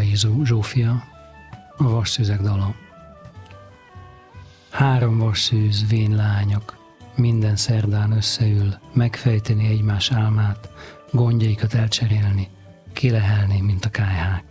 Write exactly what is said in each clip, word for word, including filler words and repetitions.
Bolyai Zsófia, a Vasszüzek dala. Három vasszűz vén lányok minden szerdán összeül megfejteni egymás álmát, gondjaikat elcserélni, kilehelni, mint a kályhák.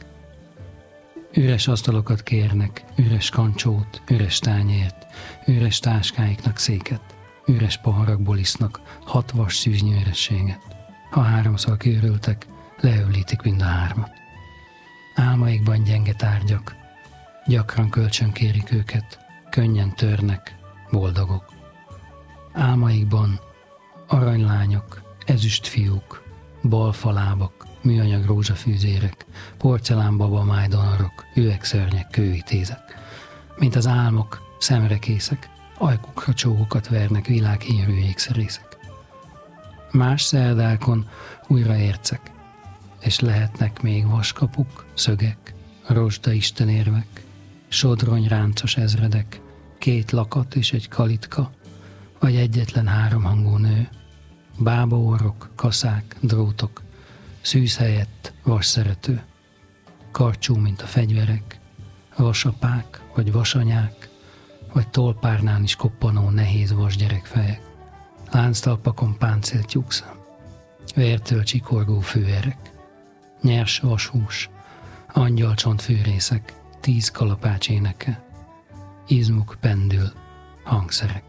Üres asztalokat kérnek, üres kancsót, üres tányért, üres táskáiknak széket, üres poharakból isznak hat vasszűznyi ürességet. Ha háromszor kiürültek, leöblítik mind a hármat. Álmaikban gyenge tárgyak, gyakran kölcsön kérik őket, könnyen törnek, boldogok. Álmaikban aranylányok, ezüst fiúk, balfalábak, műanyag rózsafűzérek, porcelán babamáj donorok, üvegszörnyek, kővitézek. Mint az álmok, szemrekészek, ajkukra csókokat vernek világhírű ékszerészek. Más szerdákon újra ércek, és lehetnek még vaskapuk, szögek, rozsda istenérvek, sodrony ráncos ezredek, két lakat és egy kalitka, vagy egyetlen háromhangú nő, bábaorrok, kaszák, drótok, szűz helyett vasszerető, karcsú, mint a fegyverek, vasapák vagy vasanyák, vagy tolpárnán is koppanó nehéz vasgyerekfejek, lánctalpakon páncélt lyukszám, vértől csikorgó főerek, nyers vashús, angyalcsont fűrészek, tíz kalapács éneke, izmuk pendül, hangszerek.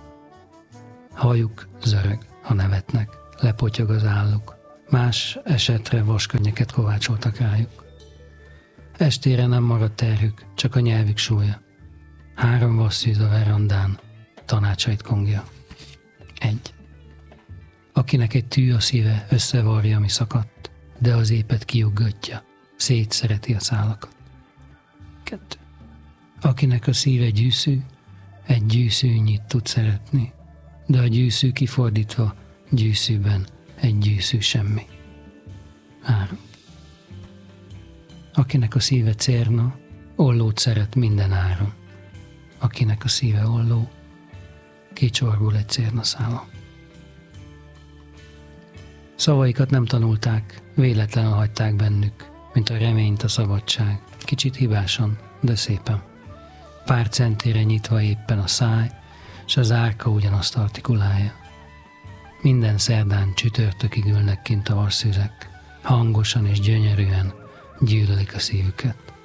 Hajuk zörög, ha nevetnek, lepotyog az álluk, más esetre vaskönnyeket kovácsoltak rájuk. Estére nem maradt terhük, csak a nyelvük súlya. Három vasszűz a verandán, tanácsait kongja. Egy. Akinek egy tű a szíve, összevarja, ami szakadt, de az épet kiuggatja, szétszereti a szálakat. Kettő. Akinek a szíve gyűszű, egy gyűszűnyit tud szeretni, de a gyűszű kifordítva gyűszűben egy gyűszű semmi. Három. Akinek a szíve cérna, ollót szeret minden áron. Akinek a szíve olló, kicsorgul egy cérnaszálon. Szavaikat nem tanulták, véletlenül hagyták bennük, mint a reményt a szabadság. Kicsit hibásan, de szépen. Pár centére nyitva éppen a száj, s az árka ugyanazt artikulálja. Minden szerdán csütörtökig ülnek kint a vasszüzek, hangosan és gyönyörűen gyűlölik a szívüket.